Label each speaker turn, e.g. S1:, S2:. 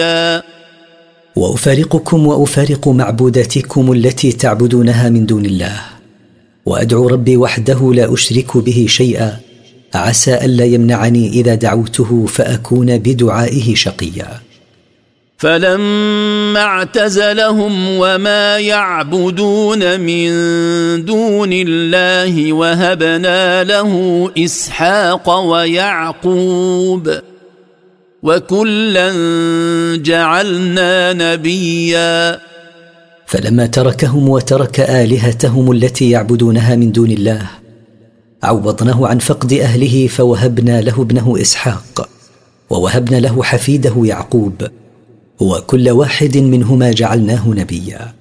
S1: وأفارقكم وأفارق معبوداتكم التي تعبدونها من دون الله، وأدعو ربي وحده لا أشرك به شيئا، عسى ألا يمنعني إذا دعوته فأكون بدعائه شقيا.
S2: فلما اعتزلهم وما يعبدون من دون الله وهبنا له إسحاق ويعقوب وكلا جعلنا نبيا.
S1: فلما تركهم وترك آلهتهم التي يعبدونها من دون الله، عوضناه عن فقد أهله فوهبنا له ابنه إسحاق، ووهبنا له حفيده يعقوب، وكل واحد منهما جعلناه نبيا.